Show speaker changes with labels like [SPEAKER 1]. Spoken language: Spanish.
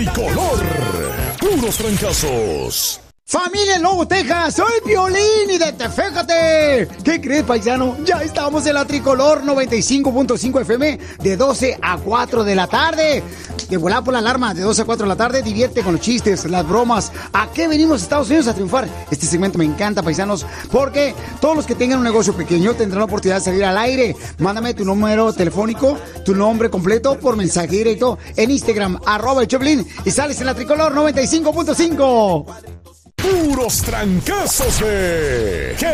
[SPEAKER 1] tricolor. Puros trancazos.
[SPEAKER 2] Familia en Lobo, Texas, soy Piolín y fíjate. ¿Qué crees, paisano? Ya estamos en la Tricolor 95.5 FM de 12 a 4 de la tarde. De volar por la alarma de 12 a 4 de la tarde. Divierte con los chistes, las bromas. ¿A qué venimos a Estados Unidos a triunfar? Este segmento me encanta, paisanos, porque todos los que tengan un negocio pequeño tendrán la oportunidad de salir al aire. Mándame tu número telefónico, tu nombre completo por mensaje directo en Instagram, @el y sales en la Tricolor 95.5.
[SPEAKER 1] Puros trancazos de